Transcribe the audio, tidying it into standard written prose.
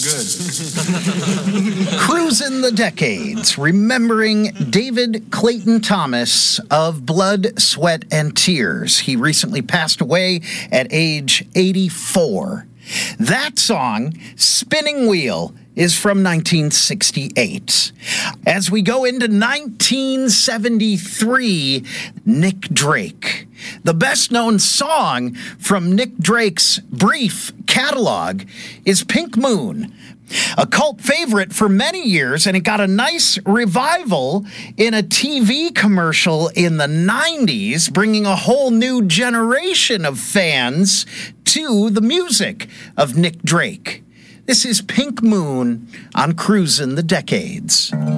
good. Cruising the Decades, remembering David Clayton Thomas of Blood, Sweat, and Tears. He recently passed away at age 84. That song, Spinning Wheel, is from 1968. As we go into 1973, Nick Drake. The best-known song from Nick Drake's brief catalog is Pink Moon, a cult favorite for many years, and it got a nice revival in a TV commercial in the 90s, bringing a whole new generation of fans to the music of Nick Drake. This is Pink Moon on Cruisin' the Decades.